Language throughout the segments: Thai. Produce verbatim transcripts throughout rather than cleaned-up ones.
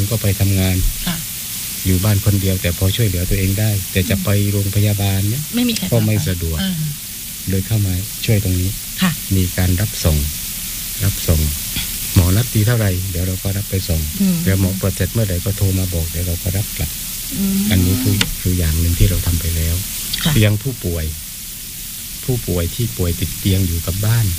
ก็ไปทำงานอยู่บ้านคนเดียวแต่พอช่วยเหลือตัวเองได้แต่จะไปโรงพยาบาลเนี่ยไม่มีใครก็ไม่สะดวกเลยเข้ามาช่วยตรงนี้มีการรับส่งรับส่งหมอนัดตีเท่าไหร่เดี๋ยวเราก็รับไปส่งเดี๋ยวหมอตรวจเสร็จเมื่อไหร่ก็โทรมาบอกเดี๋ยวเราก็รับกลับอันนี้คือคืออย่างหนึ่งที่เราทำไปแล้วเตียงผู้ป่วยผู้ป่วยที่ป่วยติดเตียงอยู่กับบ้าน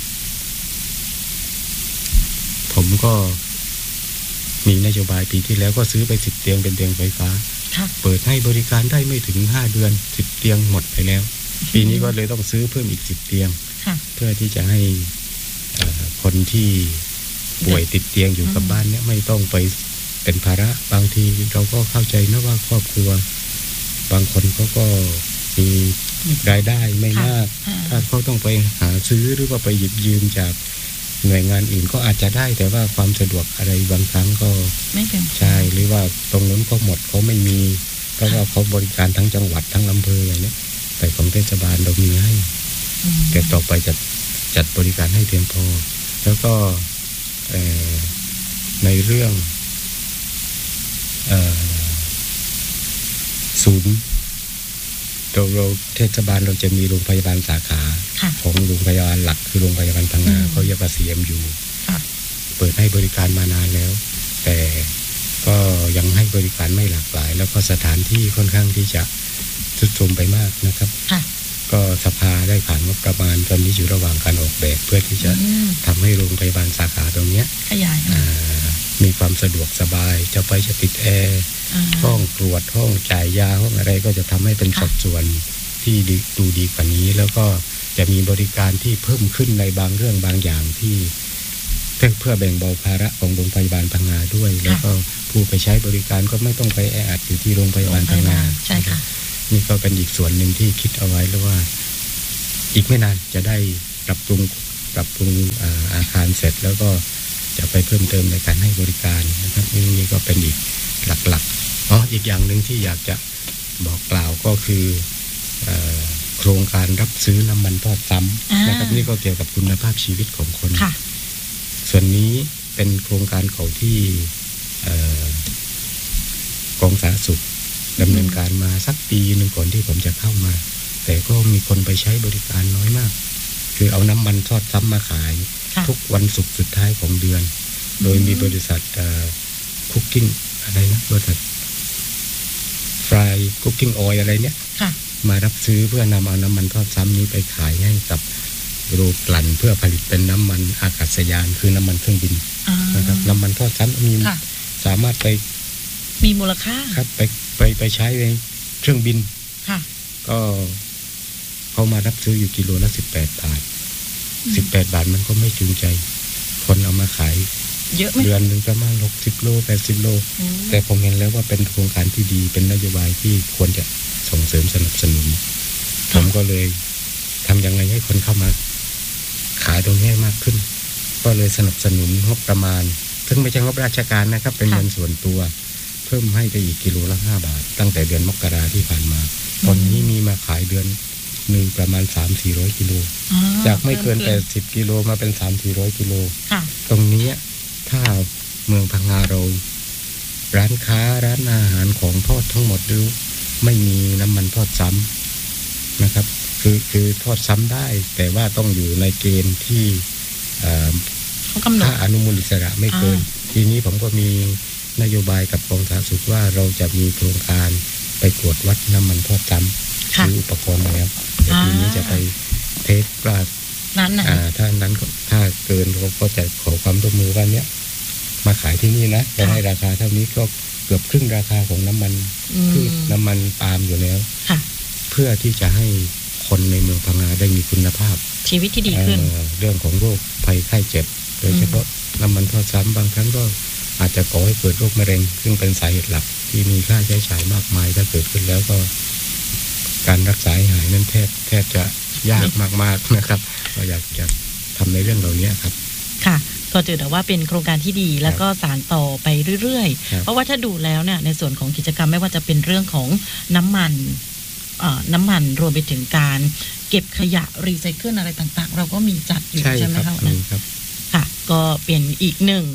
ผมก็มีนโยบายปีที่แล้วก็ซื้อไปสิบเตียงเป็นเตียงไฟฟ้าเปิดให้บริการได้ไม่ถึงห้าเดือนสิบเตียงหมดไปแล้วปีนี้ก็เลยต้องซื้อเพิ่มอีกสิบเตียงเพื่อที่จะให้คนที่ป่วยติดเตียงอยู่กับบ้านเนี่ยไม่ต้องไปเป็นภาระบางทีเราก็เข้าใจนะว่าครอบครัวบางคนเขาก็มีรายได้ไม่มากถ้าเขาต้องไปหาซื้อหรือว่าไปหยิบยืมจากหน่วยงานอื่นก็อาจจะได้แต่ว่าความสะดวกอะไรบางครั้งก็ไม่เป็นใช่หรือว่าตรงนั้นก็หมดเขาไม่มีเพราะว่าเขาบริการทั้งจังหวัดทั้งอำเภออย่างนี้แต่ของเทศบาลเรามีให้แต่ต่อไปจะจัดบริการให้เพียงพอแล้วก็ในเรื่องศูนย์เราเราเทศบาลเราจะมีโรงพยาบาลสาขาของโรงพยาบาลหลักคือโรงพยาบาลพังงาเขาเรียกว่า ซี เอ็ม ยู เปิดให้บริการมานานแล้วแต่ก็ยังให้บริการไม่หลากหลายแล้วก็สถานที่ค่อนข้างที่จะทรุดโทรมไปมากนะครับก็สภาได้ผ่านงบประมาณตอนนี้อยู่ระหว่างการออกแบบเพื่อที่จะทำให้โรงพยาบาลสาขาตรงนี้ขยายมีความสะดวกสบายจะไปจะติดแอร์ห้องตรวจห้องจ่ายยาห้องอะไรก็จะทำให้เป็นสัดส่วนที่ดูดีกว่านี้แล้วก็จะมีบริการที่เพิ่มขึ้นในบางเรื่องบางอย่างที่เพื่อแบ่งเบาภาระของโรงพยาบาลพังงาด้วยแล้วก็ผู้ไปใช้บริการก็ไม่ต้องไปแออัดอยู่ที่โรงพยาบาลพังงาใช่ค่ะนี่ก็เป็นอีกส่วนหนึ่งที่คิดเอาไว้แล้วว่าอีกไม่นานจะได้ปรับปรุงปรับปรุงอาคารเสร็จแล้วก็จะไปเพิ่มเติมในการให้บริการนะครับนี่ก็เป็นอีกหลักๆอ๋ออีกอย่างหนึ่งที่อยากจะบอกกล่าวก็คือโครงการรับซื้อน้ำมันทอดซ้ำนะครับนี่ก็เกี่ยวกับคุณภาพชีวิตของคนส่วนนี้เป็นโครงการเก่าที่กองสาธารณสุขดำเนินการมาสักปีหนึ่งก่อนที่ผมจะเข้ามาแต่ก็มีคนไปใช้บริการน้อยมากคือเอาน้ำมันทอดซ้ำมาขายทุกวันศุกร์สุดท้ายของเดือนโดยมีบริษัทคุกกิ้งอะไรนะบริษัทฟรายคุกกิ้งออยล์อะไรเนี่ยมารับซื้อเพื่อนำเอาน้ำมันทอดซ้ำนี้ไปขายให้กับโรงกลั่นเพื่อผลิตเป็นน้ำมันอากาศยานคือน้ำมันเครื่องบินนะครับน้ำมันทอดซ้ำมีสามารถไปมีมูลค่าครับไปไปไปใช้ในเครื่องบินก็เขามารับซื้ออยู่กิโลละสิบแปดบาทสิบแปดบาทมันก็ไม่จูงใจคนเอามาขายเยอะไหมเดือนนึงประมาณหกสิบโลแปดสิบโลแต่ผมเห็นแล้วว่าเป็นโครงการที่ดีเป็นนโยบายที่ควรจะส่งเสริมสนับสนุนผมก็เลยทำยังไงให้คนเข้ามาขายตรงนี้มากขึ้นก็เลยสนับสนุนงบประมาณซึ่งไม่ใช่งบราชการนะครับเป็นเงินส่วนตัวเพิ่มให้ไปอีกกิโลละห้าบาทตั้งแต่เดือนมกราที่ผ่านมาตอนนี้มีมาขายเดือนหนึ่งประมาณ สามถึงสี่ร้อย กิโลจากไม่เกินแปดสิบกิโลมาเป็น สามถึงสี่ร้อย กิโลตรงนี้ถ้าเมืองพังงาเราร้านค้าร้านอาหารของทอดทั้งหมดดูไม่มีน้ำมันทอดซ้ำนะครับคือคือทอดซ้ำได้แต่ว่าต้องอยู่ในเกณฑ์ที่ถ้าอนุมูลอิสระไม่เกินทีนี้ผมก็มีนโยบายกับกองสาธารณสุขว่าเราจะมีโครงการไปตรวจวัดน้ำมันทอดซ้ำซื้ออุปกรณ์มาแล้วแต่ทีนี้จะไปเทสว่านั้นนะถ้านั้นถ้าเกินเขาก็จะขอความร่วมมือว่าเนี้ยมาขายที่นี่นะจะให้ราคาเท่านี้ก็เกือบครึ่งราคาของน้ำมันพืชน้ำมันปาล์มอยู่แล้วเพื่อที่จะให้คนในเมืองพังงาได้มีคุณภาพชีวิตที่ดีขึ้นเ, เรื่องของโรคภัยไข้เจ็บโดยเฉพาะน้ำมันทอดซ้ำบางครั้งก็อาจจะก่อให้เกิดโรคมะเร็งซึ่งเป็นสาเหตุหลักที่มีค่าใช้จ่ายมากมายถ้าเกิดขึ้นแล้วก็การรักษาหายนั้นแทบแทบจะยากมากๆนะครับเราอยากจะทำในเรื่องเหล่านี้ครับค่ะก็ถือแต่ว่าเป็นโครงการที่ดีแล้วก็สานต่อไปเรื่อยๆเพราะว่าถ้าดูแล้วเนี่ยในส่วนของกิจกรรมไม่ว่าจะเป็นเรื่องของน้ำมันน้ำมันรวมไปถึงการเก็บขยะรีไซเคิลอะไรต่างๆเราก็มีจัดอยู่ใช่ไหมคะครับค่ะก็เป็นอีกหนึ่ง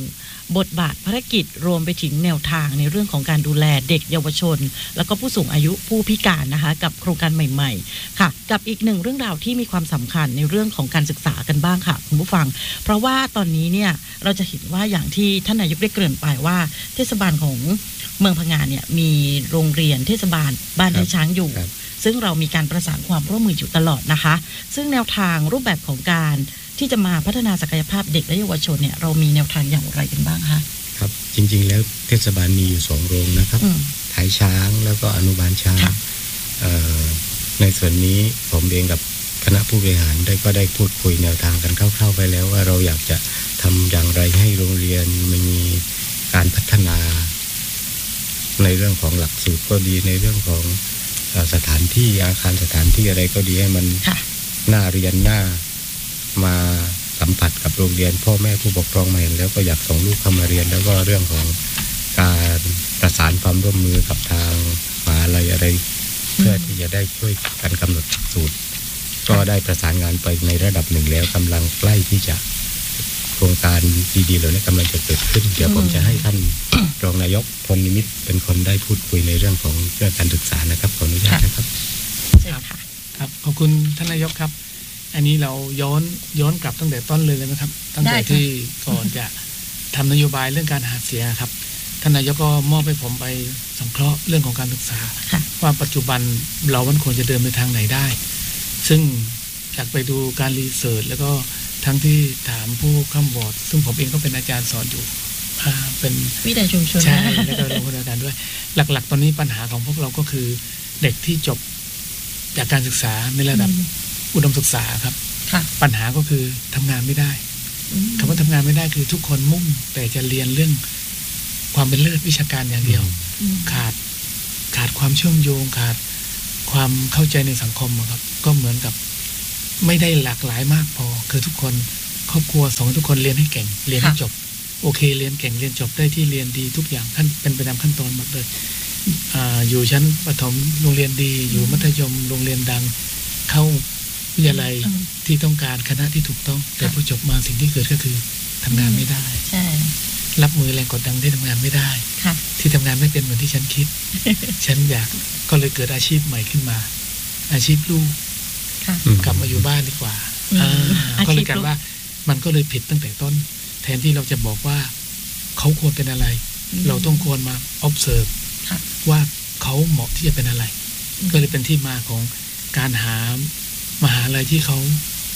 บทบาทภารกิจรวมไปถึงแนวทางในเรื่องของการดูแลเด็กเยาวชนแล้วก็ผู้สูงอายุผู้พิการนะคะกับโครงการใหม่ๆค่ะกับอีกหนึ่งเรื่องราวที่มีความสำคัญในเรื่องของการศึกษากันบ้างค่ะคุณผู้ฟังเพราะว่าตอนนี้เนี่ยเราจะเห็นว่าอย่างที่ท่านนายกได้เกริ่นไปว่าเทศบาลของเมืองพังงาเนี่ยมีโรงเรียนเทศบาลบ้านท้ายช้างอยู่ซึ่งเรามีการประสานความร่วมมืออยู่ตลอดนะคะซึ่งแนวทางรูปแบบของการที่จะมาพัฒนาศักยภาพเด็กและเยาวชนเนี่ยเรามีแนวทางอย่างไรกันบ้างคะครับจริงๆแล้วเทศบาลมีอยู่สองโรงนะครับท้ายช้างแล้วก็อนุบาลช้างในส่วนนี้ผมเองกับคณะผู้บริหารได้ก็ได้พูดคุยแนวทางกันคร่าวๆไปแล้วว่าเราอยากจะทำอย่างไรให้โรงเรียนมีการพัฒนาในเรื่องของหลักสูตรก็ดีในเรื่องของสถานที่อาคารสถานที่อะไรก็ดีให้มันน่าเรียนน่ามาสัมผัสกับโรงเรียนพ่อแม่ผู้ปกครองมาเห็นแล้วก็อยากส่งลูกเข้ามาเรียนแล้วก็เรื่องของการประสานความร่วมมือกับทางมหาวิทยาลัยอะไรเพื่อที่จะได้ช่วยกันกำหนดสูตรก็ได้ประสานงานไปในระดับหนึ่งแล้วกำลังใกล้ที่จะโครงการดีๆเหล่านี้กำลังจะเกิดขึ้นเดี๋ยวผมจะให้ท่านรองนายกพลนิมิตเป็นคนได้พูดคุยในเรื่องของเรื่องการศึกษานะครับขออนุญาตนะครับครับครับขอบคุณท่านนายกครับอันนี้เราย้อนย้อนกลับตั้งแต่ต้นเลยเลยนะครับตั้งแต่ที่ก่อนจะทำนโยบายเรื่องการหาเสียงครับท่านนายกก็มอบให้ผมไปสังเคราะห์เรื่องของการศึกษาว่าปัจจุบันเราวันควรจะเดินไปทางไหนได้ซึ่งอยากไปดูการรีเสิร์ชแล้วก็ทั้งที่ถามผู้ข้ามบอร์ดซึ่งผมเองก็เป็นอาจารย์สอนอยู่เป็นวิทยาชุมชนใช่แล้วก็โรงพยาบาลด้วยหลักๆตอนนี้ปัญหาของพวกเราก็คือเด็กที่จบจากการศึกษาในระดับอุดมศึกษาครับปัญหาก็คือทำงานไม่ได้คำว่าทำงานไม่ได้คือทุกคนมุ่งแต่จะเรียนเรื่องความเป็นเลิศวิชาการอย่างเดียวขาดขาดความเชื่อมโยงขาดความเข้าใจในสังคมครับก็เหมือนกับไม่ได้หลากหลายมากพอคือทุกคนครอบครัวสองทุกคนเรียนให้เก่งเรียนให้จบโอเคเรียนเก่งเรียนจบได้ที่เรียนดีทุกอย่างขั้นเป็นไปตามขั้นตอนหมดเลย อ, อยู่ชั้นประถมโรงเรียนดีอยู่มัธยมโรงเรียนดังเข้าวิทยาลัยที่ต้องการคณะที่ถูกต้องแต่พอจบมาสิ่งที่เกิดก็คือทำงานไม่ได้รับมือแรงกดดันที่ทำงานไม่ได้ที่ทำงานไม่เป็นเหมือนที่ฉันคิด ฉันอยากก็เลยเกิดอาชีพใหม่ขึ้นมาอาชีพลูกกลับมาอยู่บ้านดีกว่าก็เลยกลายว่ามันก็เลยผิดตั้งแต่ต้นแทนที่เราจะบอกว่าเขาควรเป็นอะไรเราต้องควรมา observe ว่าเขาเหมาะที่จะเป็นอะไรก็เลยเป็นที่มาของการหามหาลัยที่เขา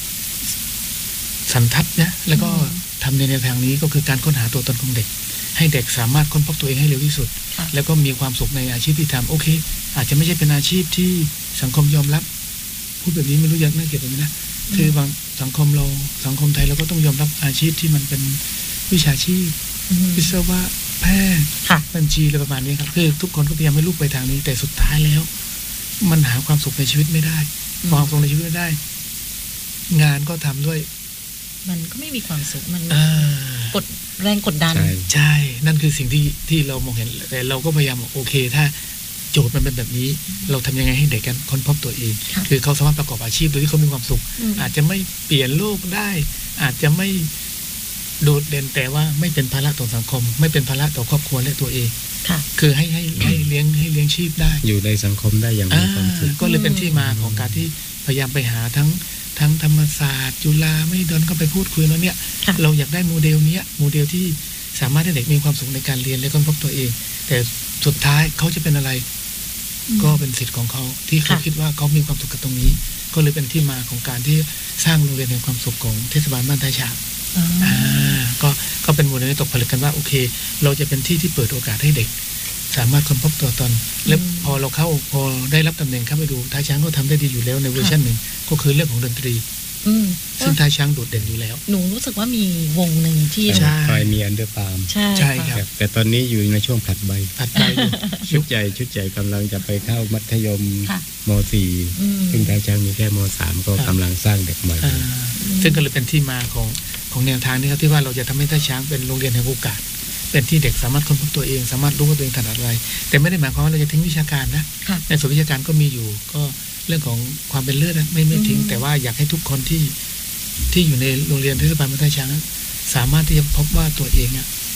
สันทัดนะแล้วก็ทำในแนวทางนี้ก็คือการค้นหาตัวตนของเด็กให้เด็กสามารถค้นพบตัวเองให้เร็วที่สุดแล้วก็มีความสุขในอาชีพที่ทำโอเคอาจจะไม่ใช่เป็นอาชีพที่สังคมยอมรับพูดแบบนี้ไม่รู้ยังน่าเกลียดไหมนะคือบางสังคมเราสังคมไทยเราก็ต้องยอมรับอาชีพที่มันเป็นวิชาชีพวิศวะแพทย์บัญชีอะไรประมาณนี้ครับคือทุกคนก็พยายามให้ลูกไปทางนี้แต่สุดท้ายแล้วมันหาความสุขในชีวิตไม่ได้ความสุขในชีวิตไม่ได้งานก็ทำด้วยมันก็ไม่มีความสุขมันกดแรงกดดันใช่นั่นคือสิ่งที่ที่เรามองเห็นแต่เราก็พยายามโอเคถ้าโจทย์มันเป็นแบบนี้เราทำยังไงให้เด็กกันค้นพบตัวเองคือเขาสามารถประกอบอาชีพโดยที่เขามีความสุขอาจจะไม่เปลี่ยนโลกได้อาจจะไม่โดดเด่นแต่ว่าไม่เป็นภาระต่อสังคมไม่เป็นภาระต่อครอบครัวและตัวเองคือให้ให้ให้เลี้ยงให้เลี้ยงชีพได้อยู่ในสังคมได้อย่างมีความสุขก็เลยเป็นที่มาของการที่พยายามไปหาทั้งทั้งธรรมศาสตร์จุฬาไม่ดนก็ไปพูดคุยแล้วเนี่ยเราอยากได้โมเดลนี้โมเดลที่สามารถให้เด็กมีความสุขในการเรียนและค้นพบตัวเองแต่สุดท้ายเขาจะเป็นอะไรก็เป็นสิทธิ์ของเขาที่เขาคิดว่าเขามีความสุขกับตรงนี้ก็เลยเป็นที่มาของการที่สร้างโรงเรียนแห่งความสุขของเทศบาลบ้านท้ายช้างอ่าก็ก็เป็นโมเดลที่ตกผลึกกันว่าโอเคเราจะเป็นที่ที่เปิดโอกาสให้เด็กสามารถค้นพบตัวตนและพอเราเข้าพอได้รับตำแหน่งเข้าไปดูท้ายช้างก็ทำได้ดีอยู่แล้วในเวอร์ชันหนึ่งก็คือเรื่องของดนตรีซึ่งท้ายช้างโดดเด่นอยู่แล้วหนูรู้สึกว่ามีวงหนึ่งที่ไฟมีอันเดอร์ปาล์มใช่ใช่ครับแต่ตอนนี้อยู่ในช่วงผัดใบผัดใบชุดใหญ่ชุดใหญ่กำลังจะไปเข้ามัธยมม.สี่ ซึ่งท้ายช้างมีแค่ม.สาม ก็กำลังสร้างเด็กใหม่ซึ่งก็เลยเป็นที่มาของของแนวทางนี้ครับที่ว่าเราจะทำให้ท้ายช้างเป็นโรงเรียนแห่งโอกาสเป็นที่เด็กสามารถค้นพบตัวเองสามารถรู้ว่าตัวเองถนัดอะไรแต่ไม่ได้หมายความว่าเราจะทิ้งวิชาการนะในส่วนวิชาการก็มีอยู่ก็เรื่องของความเป็นเลิศไม่ไม่ทิ้งแต่ว่าอยากให้ทุกคนที่ที่อยู่ในโรงเรียนเทศบาลบ้านท้ายช้างสามารถที่จะพบว่าตัวเองอ่ะ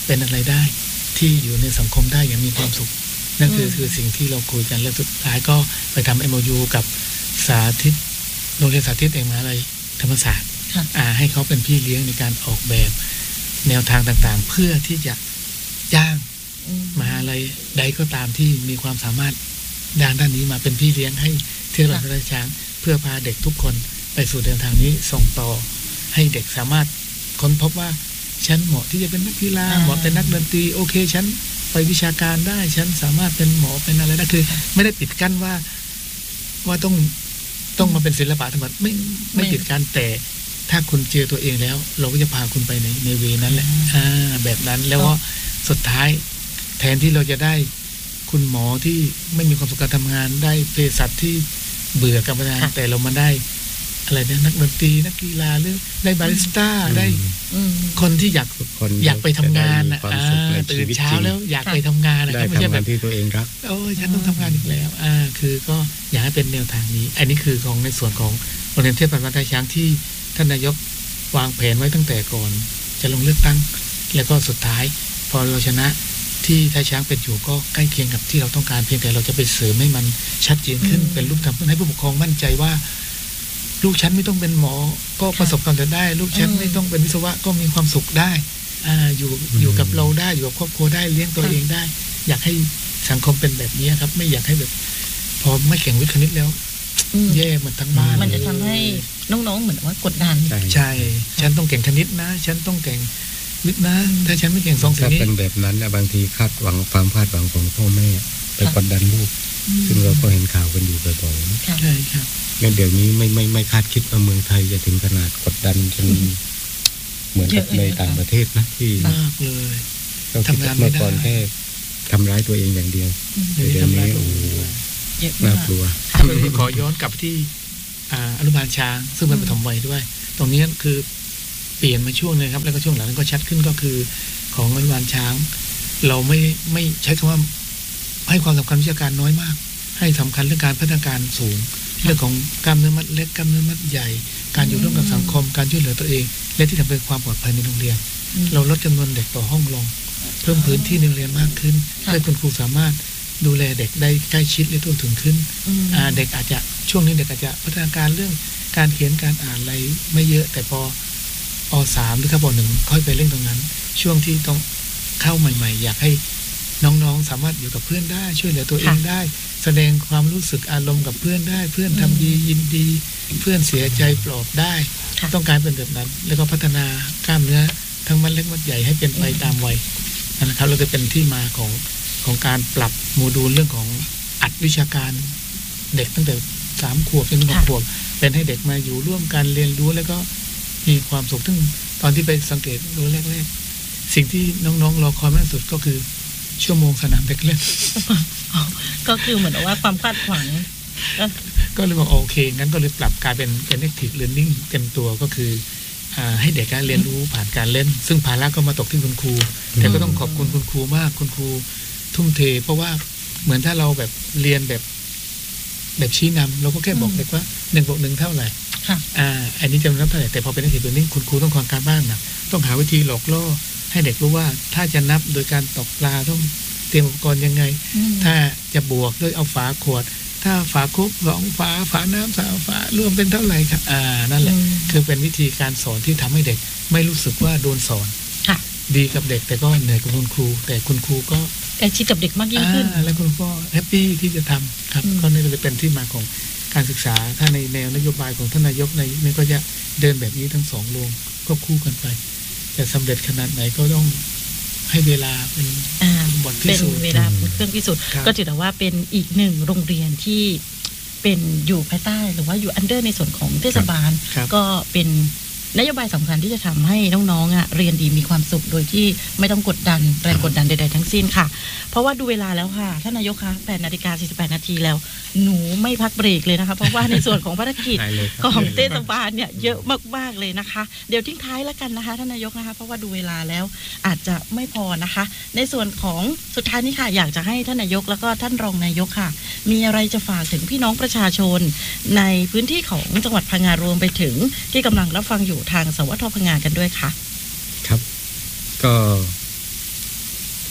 เป็นอะไรได้ที่อยู่ในสังคมได้อย่างมีความสุขนั่นคือคือสิ่งที่เราคุยกันแล้วสุดท้ายก็ไปทำ เอ็ม โอ ยู กับสาธิตโรงเรียนสาธิตเองมหาวิทยาลัยธรรมศาสตร์ให้เขาเป็นพี่เลี้ยงในการออกแบบแนวทางต่างๆเพื่อที่จะจ้างมหาวิทยาลัยใดก็ตามที่มีความสามารถด้านด้านนี้มาเป็นพี่เลี้ยงให้ที่โรงเรียนช้างเพื่อพาเด็กทุกคนไปสู่แนวทางนี้ส่งต่อให้เด็กสามารถค้นพบว่าฉันเหมาะที่จะเป็นนักกีฬาเหมาะเป็นนักดนตรีโอเคฉันไปวิชาการได้ฉันสามารถเป็นหมอเป็นอะไรได้คือไม่ได้ปิดกั้นว่าว่าต้องต้องมาเป็นศิลปะทั้งหมดไม่ไม่ปิดกั้นแต่ถ้าคุณเจอตัวเองแล้วเราก็จะพาคุณไปในในเวนั้นแหละอ่าแบบนั้นแล้วก็สุดท้ายแทนที่เราจะได้คุณหมอที่ไม่มีความสุขการทำงานได้เภสัชที่เบื่อการทำงานแต่เรามาได้อะไรเนี่ยนักดนตรีนักกีฬาหรือได้บาริสต้าได้คนที่อยากอยากไปทำงานอ่ะตื่นเช้าแล้วอยากไปทำงานนะครับไม่ใช่แบบที่ตัวเองรักโอ้ยฉันต้องทำงานอีกแล้วอ่าคือก็อยากให้เป็นแนวทางนี้อันนี้คือของในส่วนของโรงเรียนเทพประวัติช้างที่ท่านนายกวางแผนไว้ตั้งแต่ก่อนจะลงเลือกตั้งแล้วก็สุดท้ายพอเราชนะที่ท่าช้างเป็นอยู่ก็ใกล้เคียงกับที่เราต้องการเพียงแต่เราจะไปเสริมให้มันชัดเจนขึ้นเป็นรูปธรรมให้ผู้ปกครองมั่นใจว่าลูกฉันไม่ต้องเป็นหมอก็ประสบความสำเร็จได้ลูกฉันไม่ต้องเป็นวิศวะก็มีความสุขได้อ่าอยู่อยู่กับเราได้อยู่กับครอบครัวได้เลี้ยงตัวเองได้อยากให้สังคมเป็นแบบนี้ครับไม่อยากให้แบบพอไม่เก่งวิทย์คณิตแล้วแย่เหมือนทั้งบ้านมันจะทำให้น้องๆเหมือนว่ากดดันใช่ฉันต้องเก่งคณิตนะฉันต้องเก่งวิทย์นะถ้าฉันไม่เก่งสองสิ่งนี้ถ้าเป็นแบบนั้นนะบางทีคาดหวังความคาดหวังของพ่อแม่ไปกดดันลูกซึ่งเราก็เห็นข่าวกันอยู่บ่อยๆนะใช่ครับงั้นเดี๋ยวนี้ไม่ไม่ไม่คาดคิดว่าเมืองไทยจะถึงขนาดกดดันจนเหมือนกับในต่างประเทศนะที่มากเลยเราคิดเมื่อก่อนแค่ทำร้ายตัวเองอย่างเดียวเดี๋ยวนี้โอ้น่ากลัวขอย้อนกลับที่อนุบาลช้างซึ่งเป็นปฐมวัยด้วยตรงนี้คือเปลี่ยนมาช่วงนึงครับแล้วก็ช่วงหลังนั้นก็ชัดขึ้นก็คือของอนุบาลช้างเราไม่ไม่ใช้คำว่าให้ความสำคัญวิชาการน้อยมากให้สำคัญเรื่องการพัฒนาการสูงเรื่องของกล้ามเนื้อมัดเล็กกล้ามเนื้อมัดใหญ่การอยู่ร่วมกับสังคมการช่วยเหลือตัวเองและที่ทำให้ความปลอดภัยในโรงเรียนเราลดจำนวนเด็กต่อห้องลงเพิ่มพื้นที่ในโรงเรียนมากขึ้นให้คุณครูสามารถดูแลเด็กได้ใกล้ชิดและทั่วถึงขึ้นเด็กอาจจะช่วงนี้เด็กอาจจะพัฒนาการเรื่องการเขียนการอ่านอะไรไม่เยอะแต่พอป.สาม หรือครับป.หนึ่งค่อยไปเร่งตรงนั้นช่วงที่ต้องเข้าใหม่ๆอยากให้น้องๆสามารถอยู่กับเพื่อนได้ช่วยเหลือตัวเองได้แสดงความรู้สึกอารมณ์กับเพื่อนได้เพื่อนทำดียินดีเพื่อนเสียใจปลอบได้ต้องการเป็นแบบนั้นแล้วก็พัฒนากล้ามเนื้อทั้งมัดเล็กมัดใหญ่ให้เป็นไปตามวัยนะครับเราจะเป็นที่มาของของการปรับโมดูลเรื่องของอัดวิชาการเด็กตั้งแต่สามขวบจนถึงหกขวบเป็นให้เด็กมาอยู่ร่วมกันเรียนรู้แล้วก็มีความสุขซึ่งตอนที่ไปสังเกตดูแรกๆสิ่งที่น้องๆรอคอยมากที่สุดก็คือชั่วโมงสนามเด็กเล่นก็คือเหมือนว่าความคาดหวังก็เลยบอกโอเคงั้นก็เลยปรับกลายเป็นเป็น active learning เต็มตัวก็คือให้เด็กเรียนรู้ผ่านการเล่นซึ่งภาระก็มาตกที่คุณครูแต่ก็ต้องขอบคุณคุณครูมากคุณครูทุ่มเทเพราะว่าเหมือนถ้าเราแบบเรียนแบบแบบชี้นำเราก็แค่บอกเด็กว่าหนึ่งบวกหนึ่งเท่าไหร่อ่าอันนี้จำนับเท่าไหร่แต่พอเป็น active learning คุณครูต้องทำการบ้านนะต้องหาวิธีหลอกล่อให้เด็กรู้ว่าถ้าจะนับโดยการตกปลาต้องเตรียมอุปกรณ์ยังไงถ้าจะบวกด้วยเอาฝาขวดถ้าฝาคุกสองฝาฝาน้ำสามฝารวมเป็นเท่าไหร่ครับอ่านั่นแหละคือเป็นวิธีการสอนที่ทำให้เด็กไม่รู้สึกว่าโดนสอนดีกับเด็กแต่ก็เหนื่อยกับคุณครูแต่คุณครูก็ใกล้ชิดกับเด็กมากยิ่งขึ้นแล้วคุณพ่อแฮปปี้ที่จะทำครับก็นี่เลยเป็นที่มาของการศึกษาถ้าในแนวนโยบายของท่านนายกในนี้ก็จะเดินแบบนี้ทั้งสองโรงก็คู่กันไปจะสำเร็จขนาดไหนก็ต้องให้เวลาเป็นบทพิสูจน์เป็นเวลาเป็นเครื่องพิสูจน์ก็ถือว่าเป็นอีกหนึ่งโรงเรียนที่เป็นอยู่ภายใต้หรือว่าอยู่อันเดอร์ในส่วนของเทศบาลก็เป็นนโยบายสำคัญที่จะทำให้น้องๆอ่ะเรียนดีมีความสุขโดยที่ไม่ต้องกดดันแรงกดดันใดๆทั้งสิ้นค่ะเพราะว่าดูเวลาแล้วค่ะท่านนายกคะแปดนาฬิกาสี่สิบแปดนาทีแล้วหนูไม่พักเบรกเลยนะคะเพราะว่าในส่วนของภารกิจของเทศบาลเนี่ยเยอะมากๆเลยนะคะเดี๋ยวทิ้งท้ายแล้วกันนะคะท่านนายกนะคะเพราะว่าดูเวลาแล้วอาจจะไม่พอนะคะในส่วนของสุดท้ายนี้ค่ะอยากจะให้ท่านนายกแล้วก็ท่านรองนายกค่ะมีอะไรจะฝากถึงพี่น้องประชาชนในพื้นที่ของจังหวัดพังงารวมไปถึงที่กำลังรับฟังอยู่ทางสวทพังงากันด้วยค่ะครับก็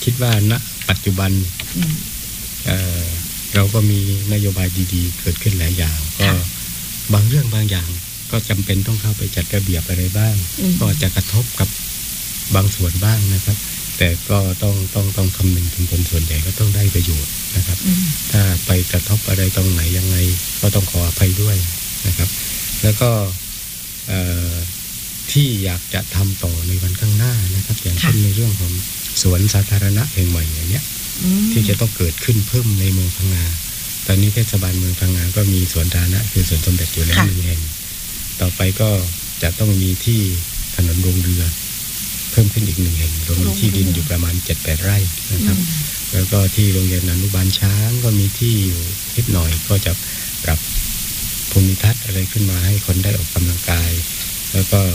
คิดว่าณปัจจุบันเอ่อเราก็มีนโยบายดีๆเกิดขึ้นหลายอย่างก็บางเรื่องบางอย่างก็จำเป็นต้องเข้าไปจัดระเบียบอะไรบ้างก็จะกระทบกับบางส่วนบ้างนะครับแต่ก็ต้องต้องต้องคำนึงถึงผลส่วนใหญ่ก็ต้องได้ประโยชน์นะครับถ้าไปกระทบอะไรตรงไหนยังไงก็ต้องขออภัยด้วยนะครับแล้วก็ที่อยากจะทำต่อในวันข้างหน้านะครับอย่างเช่นในเรื่องของสวนสาธารณะแห่งใหม่อย่างเนี้ยที่จะต้องเกิดขึ้นเพิ่มในเมืองพังงาตอนนี้เทศบาลเมืองพังงาก็มีสวนสาธารณะคือสวนสมเด็จอยู่แล้วหนึ่งแห่งต่อไปก็จะต้องมีที่ถนนโรงเรือเพิ่มขึ้นอีกหนึ่งแห่งโรงที่ดินอยู่ประมาณ เจ็ดแปด ไร่นะครับแล้วก็ที่โรงเรียนอนุบาลช้างก็มีที่อยู่นิดหน่อยก็จะปรับภูมิทัศน์อะไรขึ้นมาให้คนได้ออกกำลังกายแล้วก็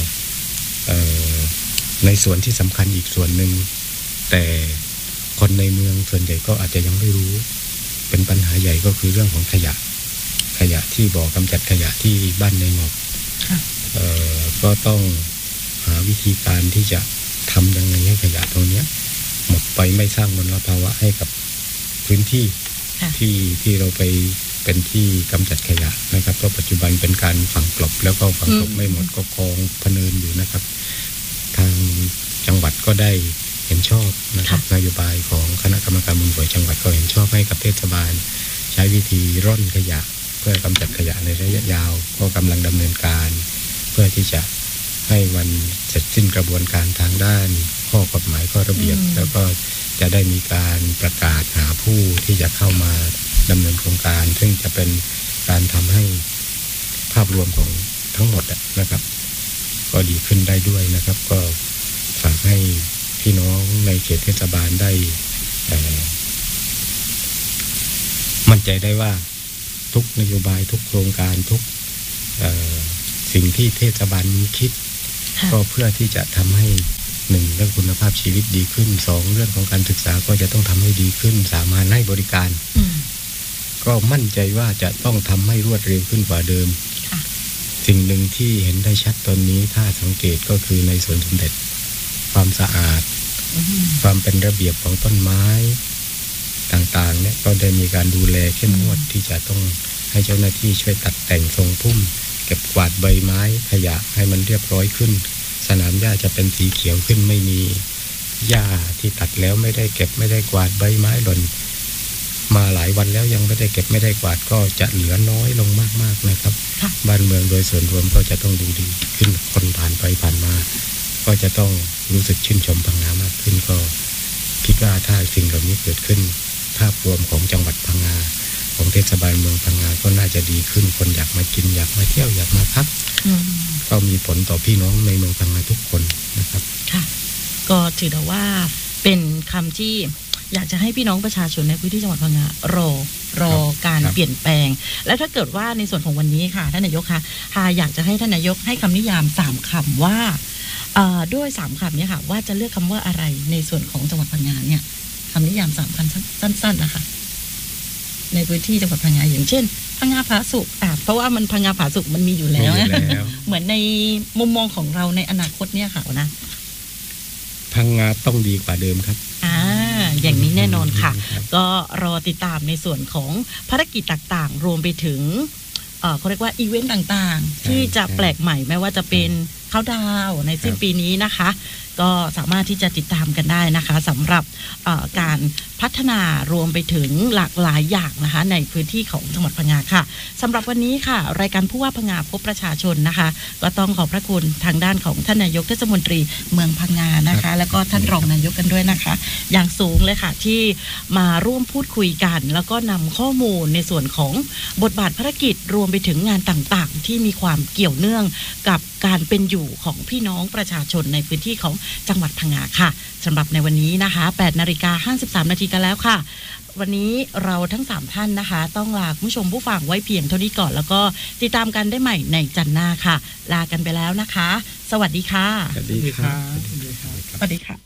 ในส่วนที่สำคัญอีกส่วนหนึ่งแต่คนในเมืองส่วนใหญ่ก็อาจจะยังไม่รู้เป็นปัญหาใหญ่ก็คือเรื่องของขยะขยะที่บ่อกำจัดขยะที่บ้านในงอบก็ต้องหาวิธีการที่จะทำยังไงให้ขยะตรงนี้หมดไปไม่สร้างมลภาวะให้กับพื้นที่ที่ที่เราไปเป็นที่กำจัดขยะนะครับเพราะปัจจุบันเป็นการฝังกลบแล้วก็ฝังกลบไม่หมดก็กองพะเนินอยู่นะครับทางจังหวัดก็ได้เห็นชอบนะครับนโยบายของคณะกรรมการมูลฝอยจังหวัดก็เห็นชอบให้กับเทศบาลใช้วิธีร่อนขยะเพื่อกำจัดขยะในระยะยาวก็กำลังดำเนินการเพื่อที่จะให้วันเสร็จสิ้นกระบวนการทางด้านข้อกฎหมายข้อระเบียบแล้วก็จะได้มีการประกาศหาผู้ที่จะเข้ามาดำเนินโครงการซึ่งจะเป็นการทำให้ภาพรวมของทั้งหมดนะครับก็ดีขึ้นได้ด้วยนะครับก็ฝากให้พี่น้องในเขตเทศบาลได้มั่นใจได้ว่าทุกนโยบายทุกโครงการทุกสิ่งที่เทศบาลนี้คิดก็เพื่อที่จะทำให้หนึ่งเรื่องคุณภาพชีวิตดีขึ้นสองเรื่องของการศึกษาก็จะต้องทำให้ดีขึ้นสามารถให้บริการก็มั่นใจว่าจะต้องทำให้รวดเร็วขึ้นกว่าเดิมสิ่งหนึ่งที่เห็นได้ชัดตอนนี้ถ้าสังเกตก็คือในสวนสมเด็จความสะอาดความเป็นระเบียบของต้นไม้ต่างๆเนี่ยก็ได้มีการดูแลเข้มงวดที่จะต้องให้เจ้าหน้าที่ช่วยตัดแต่งทรงพุ่มเก็บกวาดใบไม้ขยะให้มันเรียบร้อยขึ้นสนามหญ้าจะเป็นสีเขียวขึ้นไม่มีหญ้าที่ตัดแล้วไม่ได้เก็บไม่ได้กวาดใบไม้หล่นมาหลายวันแล้วยังไม่ได้เก็บไม่ได้กวาดก็จะเหลือน้อยลงมากๆนะครับบ้านเมืองโดยส่วนรวมก็จะต้องดูดีขึ้นคนผ่านไปผ่านมาก็จะต้องรู้สึกชื่นชมพังงามากขึ้นก็คิดว่าถ้าสิ่งเหล่านี้เกิดขึ้นภาพรวมของจังหวัดพังงาของเทศบาลเมืองพังงาก็น่าจะดีขึ้นคนอยากมากินอยากมาเที่ยวอยากมาพักก็มีผลต่อพี่น้องในเมืองพังงาทุกคนนะครับค่ะก็ถือว่าเป็นคำที่อยากจะให้พี่น้องประชาชนในพื้นที่จังหวัดพังงารอรอการเปลี่ยนแปลงและถ้าเกิดว่าในส่วนของวันนี้ค่ะท่านนายกค่ะอยากจะให้ท่านนายกให้คำนิยามสามคำว่าด้วยสามคำนี้ค่ะว่าจะเลือกคำว่าอะไรในส่วนของจังหวัดพังงาเนี่ยคำนิยามสามคำสั้นๆนะคะในพื้นที่จังหวัดพังงาอย่างเช่นพังงาผาสุกอ่ะเพราะว่ามันพังงาผาสุกมันมีอยู่แล้ว เหมือนในมุมมองของเราในอนาคตเนี่ยค่ะนะพังงาต้องดีกว่าเดิมครับอ่าอย่างนี้แน่นอนค่ะก็รอติดตามในส่วนของภารกิจต่างๆรวมไปถึงเอ่อเขาเรียกว่าอีเวนต์ต่างๆที่จะแปลกใหม่ไม่ว่าจะเป็นเข้าดาวในสิ้นปีนี้นะคะก็สามารถที่จะติดตามกันได้นะคะสำหรับการพัฒนารวมไปถึงหลากหลายอย่างนะคะในพื้นที่ของจังหวัดพังงาค่ะสำหรับวันนี้ค่ะรายการผู้ว่าพังงาพบประชาชนนะคะก็ต้องขอบพระคุณทางด้านของท่านนายกเทศมนตรีเมืองพังงานะคะแล้วก็ท่านรองนายกกันด้วยนะคะอย่างสูงเลยค่ะที่มาร่วมพูดคุยกันแล้วก็นำข้อมูลในส่วนของบทบาทภารกิจรวมไปถึงงานต่างๆที่มีความเกี่ยวเนื่องกับการเป็นอยู่ของพี่น้องประชาชนในพื้นที่ของจังหวัดพังงาค่ะสำหรับในวันนี้นะคะ แปดนาฬิกาห้าสิบสามนาทีกันแล้วค่ะวันนี้เราทั้งสามท่านนะคะต้องลาคุณผู้ชมผู้ฟังไว้เพียงเท่านี้ก่อนแล้วก็ติดตามกันได้ใหม่ในจันทร์หน้าค่ะลากันไปแล้วนะคะสวัสดีค่ะสวัสดีค่ะสวัสดีค่ะ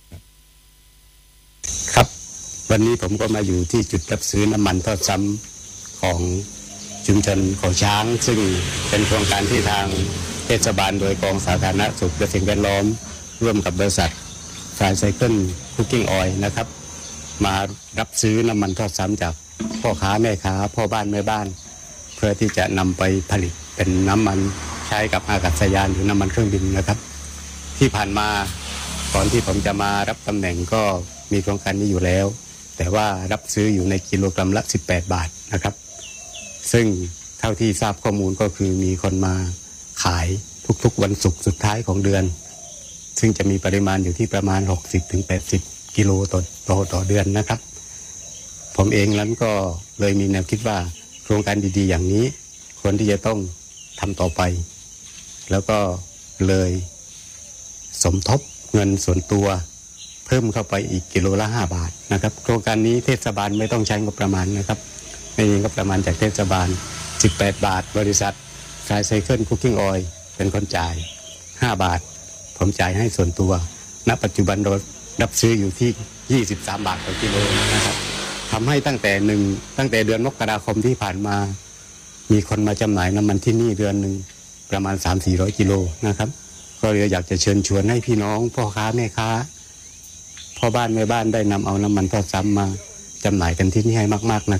ครับวันนี้ผมก็มาอยู่ที่จุดรับซื้อน้ำมันทอดซ้ำของชุมชนของช้างซึ่งเป็นโครงการที่ทางเทศบาลโดยกองสาธารณสุขและสิ่งแวดล้อมร่วมกับบริษัทฟรายไซเคิลคุกกิ้งออยล์นะครับมารับซื้อน้ำมันทอดซ้ำจากพ่อค้าแม่ค้าพ่อบ้านแม่บ้านเพื่อที่จะนำไปผลิตเป็นน้ำมันใช้กับอากาศยานหรือน้ำมันเครื่องบินนะครับที่ผ่านมาก่อนที่ผมจะมารับตำแหน่งก็มีโครงการนี้อยู่แล้วแต่ว่ารับซื้ออยู่ในกิโลกรัมละสิบแปดบาทนะครับซึ่งเท่าที่ทราบข้อมูลก็คือมีคนมาขายทุกๆวันศุกร์สุดท้ายของเดือนซึ่งจะมีปริมาณอยู่ที่ประมาณ หกสิบถึงแปดสิบ กิโลต่อต่อต่อเดือนนะครับผมเองนั้นก็เลยมีแนวคิดว่าโครงการดีๆอย่างนี้ควรที่จะต้องทำต่อไปแล้วก็เลยสมทบเงินส่วนตัวเพิ่มเข้าไปอีกกิโลละห้าบาทนะครับโครงการนี้เทศบาลไม่ต้องใช้งบประมาณนะครับไม่มีงบประมาณจากเทศบาลสิบแปดบาทบริษัททรายไซเคิลคุกกิ้งออยล์เป็นคนจ่ายห้าบาทผมจ่ายให้ส่วนตัวณปัจจุบันเรารับซื้ออยู่ที่ยี่สิบสามบาทต่อกิโลนะครับทำให้ตั้งแต่หนึ่งตั้งแต่เดือนมกราคมที่ผ่านมามีคนมาจำหน่ายน้ำมันที่นี่เดือนหนึ่งประมาณ สามถึงสี่ร้อย กิโลนะครับก็เลยอยากจะเชิญชวนให้พี่น้องพ่อค้าแม่ค้าพ่อบ้านแม่บ้านได้นำเอาน้ำมันทอดซ้ำมาจำหน่ายกันที่นี่ให้มากๆนะครับ